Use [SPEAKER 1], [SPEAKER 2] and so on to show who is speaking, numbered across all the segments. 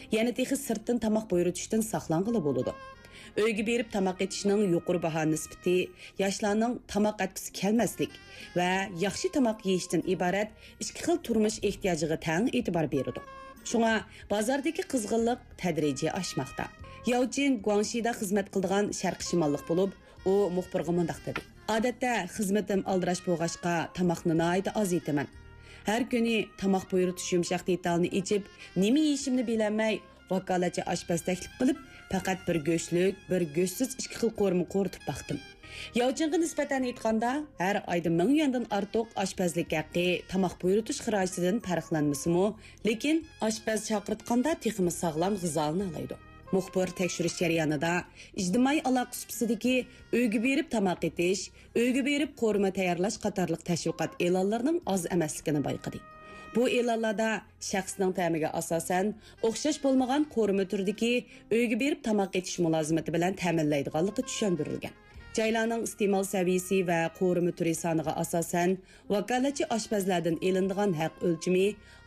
[SPEAKER 1] yana texi sirtdan tamoq buyurutishdan saqlanğılı boludu. Uyga berib tamoq etishning yuqori baho nisbati yoshlarning tamoq etgisi kelmaslik va yaxshi tamoq yeyishdan iborat ikki xil turmush ehtiyojiga tang e'tibor beradi. Shunga bozordagi qizg'inlik tadrijiy oshmoqda. Yaojin Guangxida xizmat qiladigan sharq shimollik bo'lib, u muxbirga mundaq dedi. Odatda xizmatim aldirash bo'lg'achqa tamoqni noyda oz yetaman. Har kuni tamoq buyurtish yumshoq detalni ichib, nima yeyishimni bilolmay, vakolatchi oshpazliklik qilib, faqat bir go'shtlik, bir go'shtsiz ikki xil qo'rma qo'ritib baqdim. Yaojinga nisbatan aytganda, har oyda 1000 yuandan ortiq oshpazlik haqqi tamoq buyurtish xarajidan farqlanmasimi, lekin oshpaz chaqirtganda texmi sog'lom g'izoni olaydi. Muxbir tekshirish jarayonida ijtimoiy aloqa supasidagi uyga berib tamoq etish, uyga berib qo'rma tayyorlash qatorliq tashviqot e'lonlarining oz emasligini bayqadi. Bu e'lonlarda shaxsning ta'miga asosan o'xshash bo'lmagan qo'rma turidagi uyga berib tamoq etish mulozimati bilan ta'minlaydiganligi tushuntirilgan. Joylarning iste'mol saviyasi va qo'rma turi soniga asosan vakolatchi oshpazlardan elinadigan haq o'lchami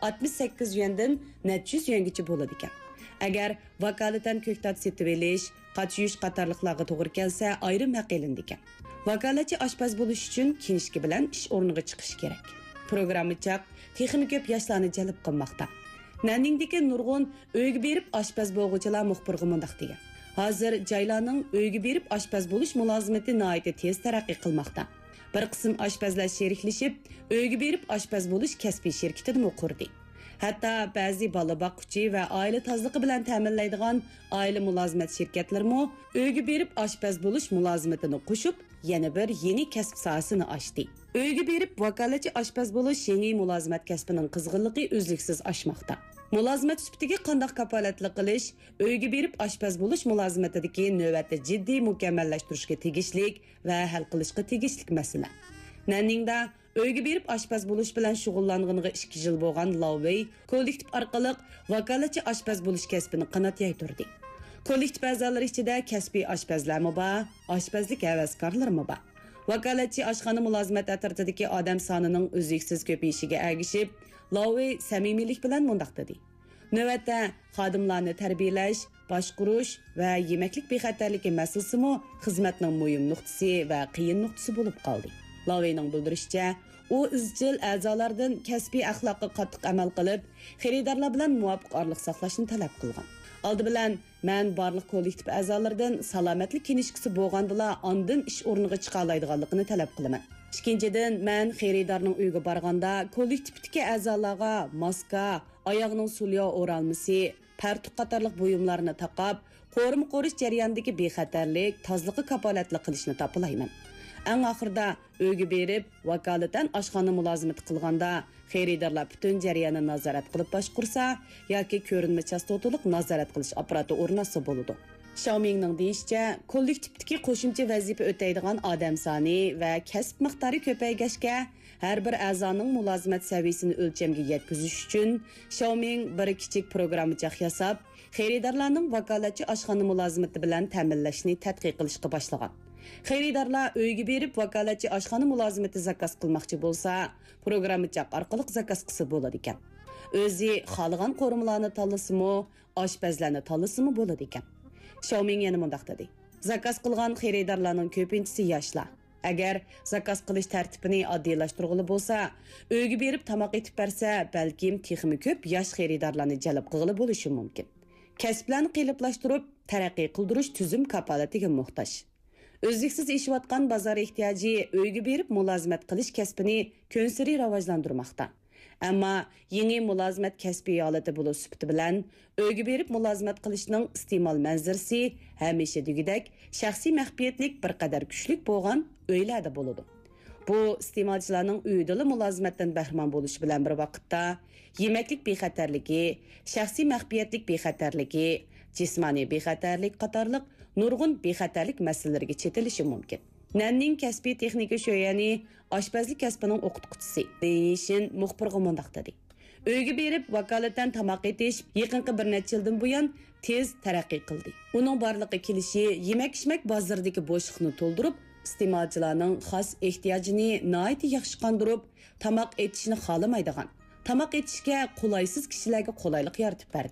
[SPEAKER 1] 68 yuandan 400 yuangacha bo'ladi ekan. Agar vakolatan ko'ktat setib olish, qachiyish qatorliqlarga to'g'ri kelsa, ayrim haq elindi ekan. Vakolatchi oshpaz bo'lish uchun kinishki bilan ish o'rniga chiqish kerak. Programmachiq texnik ko'p yoshlarni jalb qilmoqda. Nanningdagi nurg'un uyga berib oshpaz bo'lg'uchilar muxbirga mundaq degan. Hozir joylarning uyga berib oshpaz bo'lish mulozimati nihoyat tez taraqqiy qilmoqda. Bir qism oshpazlar sheriklashib, uyga berib oshpaz bo'lish kasbiy shirkatini qurdi. Hatto ba'zi bola boquvchi va oila tozaligi bilan ta'minlaydigan oila mulozimat shirkatlarimi uyga berib oshpaz bo'lish mulozimatini qo'shib, yana bir yeni kasb sohasini ochdi. Uyga berib vakolatchi oshpaz bo'lish yangi mulozimat kasbining qizg'inligi uzluksiz oshmoqda. Mulozimat suftiga qanday kafolatlik qilish, uyga berib oshpaz bo'lish mulozimatidagi navbatda jiddiy mukammallashtirishga tegishlik va hal qilishga tegishlik masala. Nanningda uyga berib oshpaz bo'lish bilan shug'ullanganiga 2 yil bo'lgan Lavey kollektiv orqali vakolatchi oshpaz bo'lish kasbini qanot yaytirdi. Kollektiv a'zolari ichida kasbiy oshpazlarmi bor, oshpazlik havaskorlarmi bor. Vakolatchi oshxona mulozimat atrofidagi odam sonining uzluksiz ko'payishiga ergishib, Lavey samimiylik bilan mundaq dedi. Navbatda xodimlarni tarbiyalash, boshqarish va yemaklik bexatarligi masalasimi xizmatning muhim nuqtasi va qiyin nuqtasi bo'lib qoldi. Laveyning bildirishicha, u izchil a'zolardan kasbiy axloqqa qattiq amal qilib, xaridorlar bilan muvofiq orliq saqlashni talab qilgan. Oldi bilan men barliq kollektiv a'zolaridan salomatlik kinishkisi bo'lgandila ondan ish o'rniga chiqa oladiganligini talab qilaman. Ikkinchidan, men xaridorning uyiga borganda kollektivdagi a'zolarga maska, oyog'ining sulyo o'ralmasi, partuq qatorliq buyumlarni taqab, qo'rma qo'rish jarayonidagi bexatarlik, tozaligi kafolatli qilishni topilayman. Eng oxirida uyga berib, vakolatan oshxona mulozimati qilganda xaridorlar butun jarayonni nazorat qilib boshqursa yoki ko'rinma chastotalik nazorat qilish apparati o'rnatsa bo'ladi. Xiaomingning deyishicha, kollektivdagi qo'shimcha vazifa o'taydigan odam soni va kasb miqdori ko'paygachga har bir a'zoning mulozimat saviyasini o'lchamga yetkazish uchun Xiaoming bir kichik programmacha yasab, xaridorlarning vakolatchi oshxona mulozimati bilan ta'minlashni tadqiq qilishga boshlagan. Xaridorlar uyga berib vakolatchi oshxona mulozimati zakaz qilmoqchi bo'lsa, programmachiq orqali zakaz qilsa bo'ladi ekan. O'zi xohlagan qo'rmalarni tanlasimi, oshpazlarni tanlasimi bo'ladi ekan. Xiaoming yana mundaq dedi. Zakaz qilgan xaridorlarning ko'pinchisi yoshlar. Agar zakaz qilish tartibini oddiylashtirg'ili bo'lsa, uyga berib tamoq etib bersa, balkim texmi ko'p yosh xaridorlarni jalb qilg'ili bo'lishi mumkin. Kasblarni qiyinlashtirib, taraqqiy qildirish tuzum kafolatiga muhtoj. O'zliksiz ishlayotgan bozor ehtiyoji uyga berib mulozimat qilish kasbini ko'nsiri rivojlantirmoqda. Ammo yangi mulozimat kasbiy holati bo'lish sifati bilan uyga berib mulozimat qilishning iste'mol manzarasi hamisha degidek shaxsiy maxfiyatlik bir qadar kuchli bo'lgan uylarda bo'ladi. Bu iste'molchilarning uyida mulozimatdan bahramon bo'lishi bilan bir vaqtda yemaklik bexatarligi, shaxsiy maxfiyatlik bexatarligi, jismoniy bexatarlik qatorliq nurg'un bexatarlik masalalariga chetilishi mumkin. Nanning kasbiy texnika sho'yani oshpazlik kasbining o'qituvchisi Shin muxbirga mundaq dedi. Uyga berib vakolatan tamoq etish yaqinqi bir necha yildan buyon tez taraqqiy qildi. Uning borliqqa kelishi yemak-ishmak bozoridagi bo'shliqni to'ldirib, iste'molchilarning xos ehtiyojini nihoyat yaxshi qondirib, tamoq etishni xohlamaydigan, tamoq etishga qulaysiz kishilarga qulaylik yaratib berdi.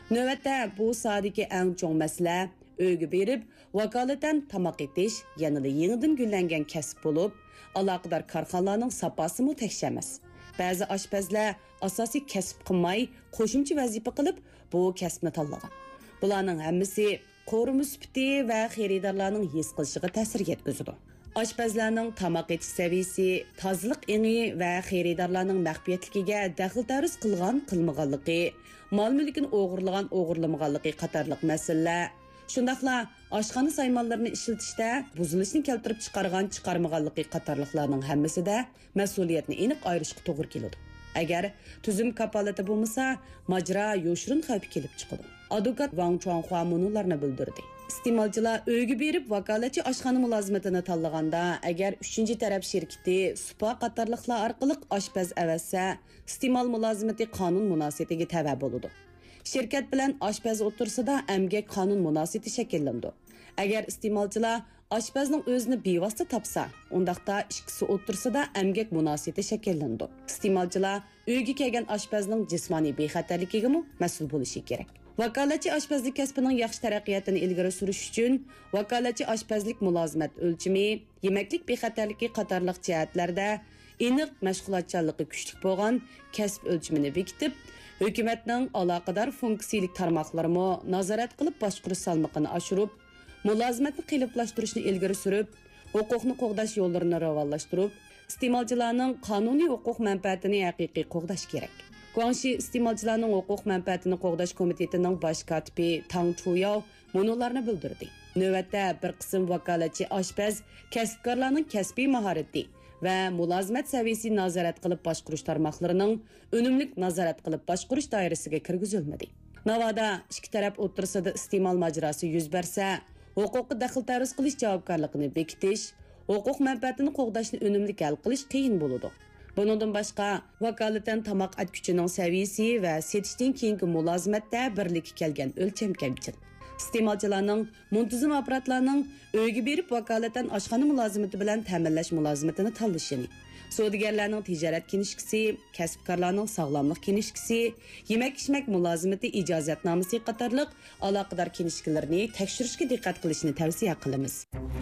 [SPEAKER 1] Növətdə bu sadiki ən çoğ məsələ öygü berib, vakalatan tamaq etiş, yanıda yenidən güllənən kəsb olub, əlaqədar karxanalarning sapasımı təkşəməz. Bəzi aşpazlar asosiy kasb qilmay, qo'shimcha vazifa qilib, bu kasbni tanlagan. Bularning hammasi qo'rimi sifati va xaridorlarning his qilishiga ta'sir yetkazadi. Aşpazlarning tamoq etish saviyasi, tozalik engi va xaridorlarning maxfiyatligiga daxl taruz qilgan qilmaganligi, mol-mulkini o'g'irlamaganligi qatorliq masalalar. Shundaqla oshxona saymonlarini ishlatishda buzilishni keltirib chiqarmaganligi qatorliqlarning hammasida mas'uliyatni aniq ayirishga to'g'ri keladi. Agar tuzum kapolati bo'lmasa, majra yo'shirin xavf kelib chiqadi. Advokat Wang Chuanhua munolarni bildirdi. İste'molchilar uyga berib vakolatchi oshxona mulozimatini tanlaganda, agar 3-taraf shirkati Supa qatorliqlar orqali oshpaz avasa, iste'mol mulozimati qonun munosabatiga tava bo'ladi. Şirket bilan oshpaz o'tirsida emgak qonun munosabati shakllandi. Agar iste'molchilar oshpazning o'zini bevosita topsa, undaqda ikkisi o'tirsida emgak munosabati shakllandi. Iste'molchilar uyga kelgan oshpazning jismoniy bexatarligiga mas'ul bo'lishi kerak. Vakolatchi oshpazlik kasbining yaxshi taraqqiyotini ilgari surish uchun vakolatchi oshpazlik mulozimat o'lchimi, yemaklik bexatarligi qatorliq jihatlarda aniq mashg'ulotchanligi kuchli bo'lgan kasb o'lchimini bekitib, hukumatning aloqador funksiyalik tarmoqlarini nazorat qilib boshqarish salmoqini oshirib, mulozimatni qiyinlashtirishni ilgari surib, huquqni qo'g'dash yo'llarini ravonlashtirib, iste'molchilarning qonuniy huquq manfaatini haqiqiy qo'g'dash kerak. Guangxi iste'molchilarning huquq manfaatini qo'g'dash komitetining bosh kotibi Tang Chuyao munolarni bildirdi. Navbatda bir qism vakolatchi oshpaz kasbkorlarning kasbiy mahorati va mulozimat saviyasini nazorat qilib boshqarish tarmoqlarining unumlik nazorat qilib boshqarish doirasiga kirgizilmadi. Navoda ikki taraf o'tirsida iste'mol majrosi yuz bersa, huquqqa daxl taruz qilish javobgarligini bekitish, huquq manfaatini qo'g'dashni unumlik hal qilish qiyin bo'ladi. Bundan boshqa, vakolatan tamoq atkuchining saviyasi va setishdan keyingi mulozimatda birlikka kelgan o'lcham kamchil. İste'molchilarning muntazam apparatlarning uyga berib vakolatan oshxona mulozimati bilan ta'minlash mulozimatini tanlashini, savdogarlarning tijorat kinishkisi, kasbkorlarning sog'lomlik kinishkisi, yemak-ichmak mulozimati ijozatnomasi qatorliq aloqador kinishkilarni tekshirishga diqqat qilishni tavsiya qilamiz.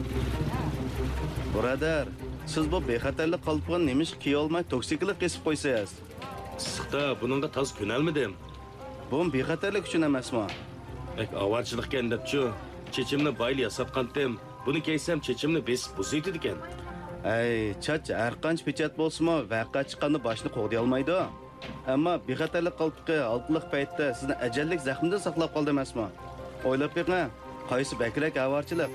[SPEAKER 2] Birodar, siz bu bexatarlik qalpog'ini nemish kiy olmay toksiklik qesib qo'ysangiz?
[SPEAKER 3] Issiqda buningga toz ko'nalmadim.
[SPEAKER 2] Bu bexatarlik uchun emasmi?
[SPEAKER 3] Avarchilik debchu, chechimni bayli yasatqandim. Buni keysam chechimni besib buzaydi ekan.
[SPEAKER 2] Ay, chach har qancha pechat bo'lsa-mu, vaqa chiqqanda boshni qo'g'day olmaydi. Ammo bexatarlik qalpog'i olqiliq paytda sizni ajallik zaxmdan saqlab qoldi emasmi? O'ylab beqing, qaysi bakrak avarchilik?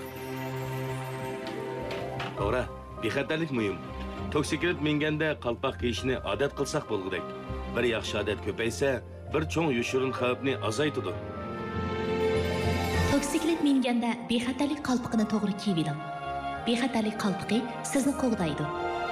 [SPEAKER 3] To'g'ri, bexatarlik muhim. Toksiklik menganda qalpoq kiyishni odat qilsak bo'lgudek. Bir yaxshi odat ko'paysa, bir cho'ng yoshirin xavfni azaytadi.
[SPEAKER 4] Toksiklik menganda bexatarlik qalpoqini to'g'ri kiyib eding. Bexatarlik qalpoqi sizni qo'g'daydi.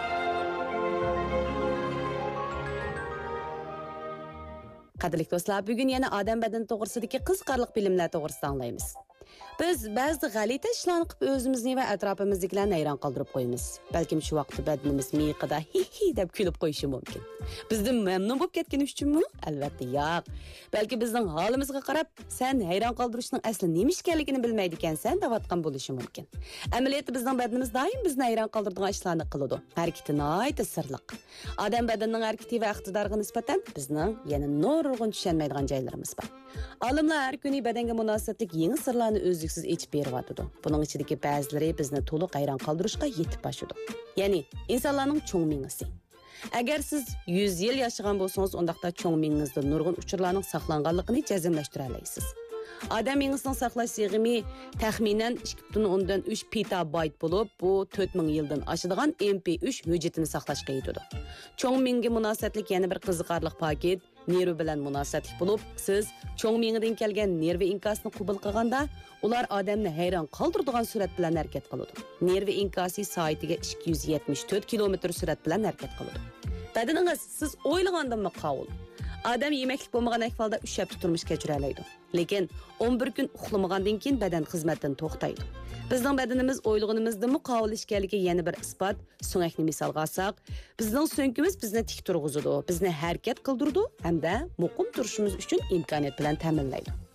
[SPEAKER 1] Qadrli do'stlar, bugun yana odam badani to'g'risidagi qiziqarli bilimlar to'g'risida anglaymiz. Biz ba'zi g'alati ishlarni qilib o'zimizni va atrofimizdagilarni hayron qoldirib qo'yamiz. Balkim shu vaqtda badanimiz miqida hi deb kulib qo'yishi mumkin. Bizdan mamnun bo'lib ketgani uchunmi? Albatta yo'q. Balki bizning holimizga qarab, sen hayron qoldirishning asli nima ekanligini bilmaydi ekansan deyotgan bo'lishi mumkin. Amaliyotda bizning badanimiz doim bizni hayron qoldiradigan ishlarni qiladi. Harakati nihoyat sirliq. Odam badanining harakati va iqtidoriga nisbatan bizning yana nurg'un tushunmaydigan joylarimiz bor. Olimlar har kuni badanga munosabatli yangi sirlarni o'zliksiz ichib beryapti. Buning ichidagi ba'zilari bizni to'liq hayron qoldirishga yetib boshadi. Ya'ni insonlarning cho'ng mingisi. Agar siz 100 yil yashagan bo'lsangiz, undaqda cho'ng mingizda nurg'un uchurlarning saqlanganligini jazmlashtira olasiz. Odam mingisining saqlash sig'imi taxminan 2.3 petabayt bo'lib, bu 4000 yildan oshadigan MP3 hujjatini saqlashga yetadi. Cho'ng mingga munosabatli yana bir qiziqarli paket nerv bilan munosabatli bo'lib, siz cho'ng mingidan kelgan nerv inkosini qabul qilganda, ular odamni hayron qoldiradigan surat bilan harakat qiladi. Nerv inkosi soatiga 274 km surat bilan harakat qiladi. Badaningiz siz o'ylagandan qavul. Odam yemaklik bo'lmagan ahvolda 3 hafta turmush kechira oladi. Lekin 11 kun uxlamagandan keyin badan xizmatdan to'xtaydi. Bizning badanimiz o'ylaganimizdan muqobil ishkanligiga yana bir isbot. So'ngakni misolga olsak, bizning so'ngkimiz bizni tik turg'izadi, bizni harakat qildiradi hamda muqim turishimiz uchun imkoniyat bilan ta'minlaydi.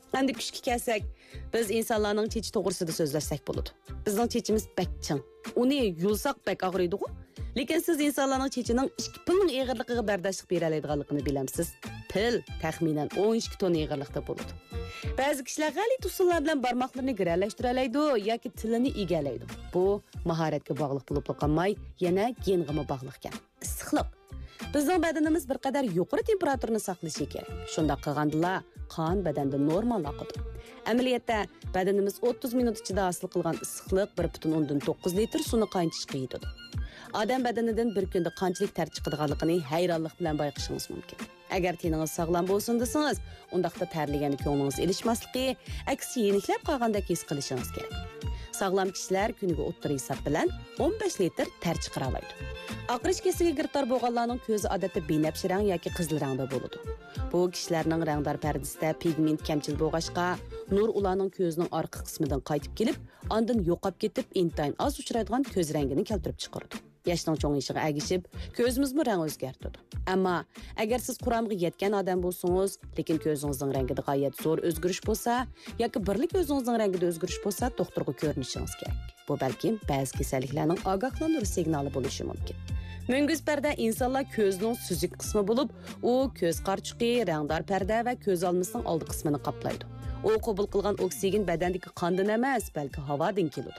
[SPEAKER 1] Endi kuchga kelsak, biz insonlarning chechi to'g'risida so'zlashsak bo'ladi. Bizning chechimiz bak ching. Uni yulsaq bak og'riydi-ku. Lekin siz insonlarning chechining 2 pilning eg'irligiga bardoshlik bera oladiganligini bilamsiz. Pil taxminan 12 ton eg'irlikda bo'ladi. Ba'zi kishilar g'alit usullar bilan barmoqlarini giralashtirib oladi yoki tilini egallaydi. Bu mahoratga bog'liq bo'lib qolmay, yana genga bog'liq ekan. Issiqlik. Bizning badanimiz bir qadar yuqori temperaturani saqlashi kerak. Shunda qilgandila qon badanda normal oqadi. Amaliyotda badanimiz 30 minut ichida hosil qilgan issiqlik 1.9 litr suvni qaynatishga yetadi. Odam badanidan bir kunda qanchalik ter chiqadiganligini hayronlik bilan bayqashingiz mumkin. Agar teningiz sog'lom bo'lsin desangiz, undaqda terligani ko'nglingiz ilishmasligi, aksi yeniklab qolgandek his qilishingiz kerak. Sog'lom kishilar kuniga o'ttir hisob bilan 15 litr ter chiqara oladi. Aqrish kesiga giriftor bo'lganlarning ko'zi odatda benafsh rang yoki qizil rangda bo'ladi. Bu kishilarning rangdor pardasida pigment kamchil bo'lg'ashqa, nur ularning ko'zining orqa qismidan qaytib kelib, ondan yo'qab ketib, intayin oz uchraydigan ko'z rangini keltirib chiqaradi. Yoshning cho'ng'ishiga agishib, ko'zimizmi rang o'zgartirdi. Ammo agar siz quramga yetgan odam bo'lsangiz, lekin ko'zingizning rangida g'oyat zo'r o'zgarish bo'lsa, yoki birlik ko'zingizning rangida o'zgarish bo'lsa, doktorga ko'rinishingiz kerak. Bu balkim ba'zi kasalliklarning ogohlantirish signali bo'lishi mumkin. Munguz parda insonlar ko'zning suzuk qismi bo'lib, u ko'z qarchuqi, rangdor parda va ko'z olmasining oldi qismini qoplaydi. U qabul qilgan oksigen badandagi qondan emas, balki havodan keladi.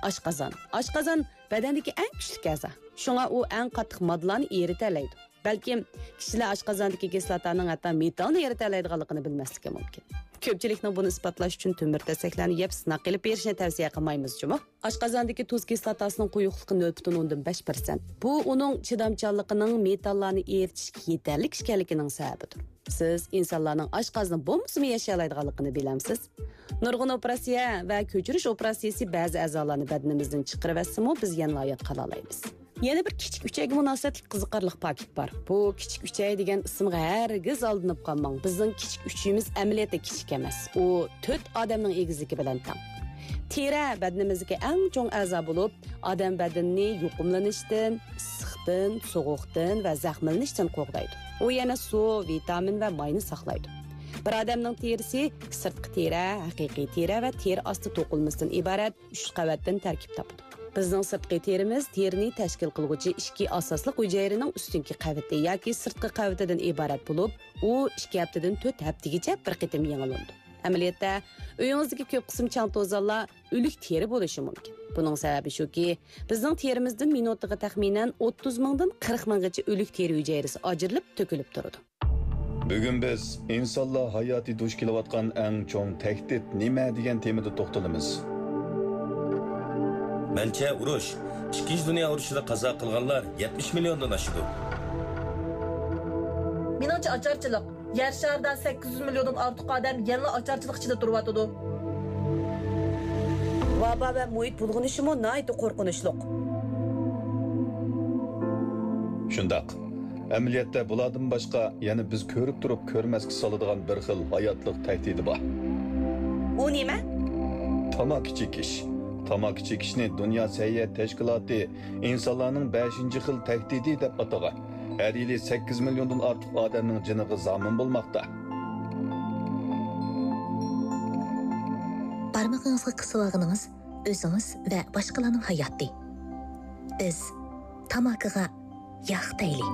[SPEAKER 1] Oshqozon badandagi eng kuchli a'zo. Shunga u eng qattiq moddalarni erita oladi. Balkim kishilar oshqozondagi kislotaning hatto metalni erita oladiganligini bilmasligi mumkin. Ko'pchilikning buni isbotlash uchun temir tasaklarni yeb sinab qilib berishni tavsiya qilmaymiz-ku. Oshqozondagi tuz kislotasining quyuqligi 0.5%. Bu uning chidamchanligining metallarni eritishga yetarli ekanligining sababidir. Siz insonlarning oshqozoni bo'lmasmi yashay oladiganligini bilamsiz? Nurg'un operatsiya va ko'chirish operatsiyasi ba'zi a'zolarni badanimizdan chiqarib olsa-mu, biz yana hayot qola olamiz. Yana bir kichik uchayga munosabatli qiziqarli paket bor. Bu kichik uchay degan ismga hargiz aldanib qolmang. Bizning kichik uchimiz amaliyotda kichik emas. U 4 odamning egizligi bilan teng. Teri badanimizdagi eng cho'ng a'zo bo'lib, odam badanini yuqumlanishdan, issiqdan, sovuqdan va zaxmlanishdan qo'g'daydi. U yana suv, vitamin va mayni saqlaydi. Bir odamning terisi sirtqi teri, haqiqiy teri va teri osti to'qilmasidan iborat 3 qavatdan tarkib topadi. Bizning sirtqi terimiz terini tashkil qiluvchi ikki asosli hujayraning ustunki qavati yoki sirtqi qavatidan iborat bo'lib, u 2 haftadan 4 haftagacha bir qitim yangilandi. Amaliyotda uyingizdagi ko'p qism chang to'zonlar o'lik teri bo'lishi mumkin. Buning sababi shuki, bizning terimizdan minutiga taxminan 30 mingdan 40 minggacha o'lik teri hujayrasi ajrilib, to'kilib turadi.
[SPEAKER 5] Bugun biz insonlar hayoti duch kelayotgan eng cho'ng tahdid nima degan temada to'xtalamiz.
[SPEAKER 3] Mencha urush, Ikkinchi dunyo urushida qazo qilganlar 70 milliondan oshdi.
[SPEAKER 6] Meningcha ocharchilik. Yer sharida 800 milliondan ortiq odam yana ocharchilik ichida turyapti.
[SPEAKER 1] Vaba va muhit bulg'unishimi nihoyat qo'rqinchli.
[SPEAKER 5] Shundoq. Amaliyotda bulardan boshqa yana biz ko'rib turib ko'rmasga soladigan bir xil hayotlik tahdidi bor.
[SPEAKER 1] U nima?
[SPEAKER 5] Tamaki chekish. Tamaki chekishni Dunyo səhiyyə təşkilatı insonlarning 5-xil tahdidi deb atagan. Her yili 8 milyondan artıq adamning jiniga zamin bo'lmoqda.
[SPEAKER 4] Barmog'ingizga qisib olganingiz o'zingiz va boshqalarning hayoti. Biz tamakiga yog' deylik.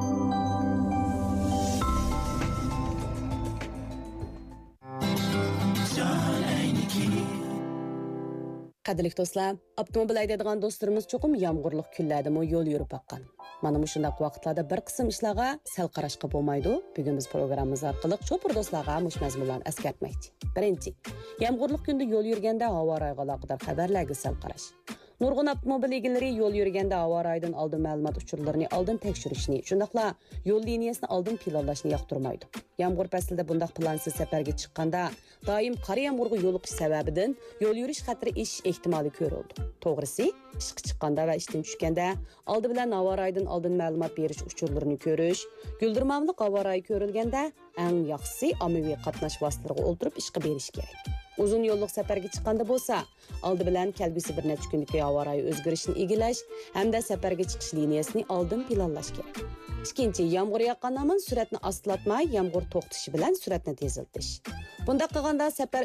[SPEAKER 1] Qadrli do'stlar, avtomobil haydaydigan do'stlarimiz cho'qim yomg'irlik kunlardami yo'l yurib baqqan. Mana shunday vaqtlarda bir qism ishlarga sal qarashqa bo'lmaydi. Bugun biz programmamiz orqali cho'pir do'stlarga mush mazmunlarni eskartmoqchi. Birinchi, yomg'irlik kunda yo'l yurganda havo rayiga aloqador xabarlarga sal qarash. Nurg'un avtomobil egalari yo'l yurganda havo rayidan oldin ma'lumot uchurlarini oldin tekshirishni, shundaqla yo'l liniyasini oldin planlashni yoqtirmaydi. Yomg'ir faslida bundaq plansiz safarga chiqqanda doim qor yomg'irga yo'liqish sababidan yo'l yurish xatri eshish ehtimoli ko'rildi. To'g'risi, ishga chiqqanda va ishdan tushganda oldi bilan havo rayidan oldin ma'lumot berish uchurlarini ko'rish, guldirmamliq havo rayi ko'rilganda eng yaxshisi ommaviy qatnash vositalariga o'ltirib ishga berish kerak. Uzun yo'lliq safarga chiqqanda bo'lsa, oldi bilan kelgusi bir necha kunlik havo rayi o'zgarishini egillash hamda safarga chiqish liniyasini oldin planlash kerak. Ikkinchi, yomg'ir yoqqandan so'ng suratni ostlatmay, yomg'ir to'xtashi bilan suratni teziltish. Bunda qilganda safar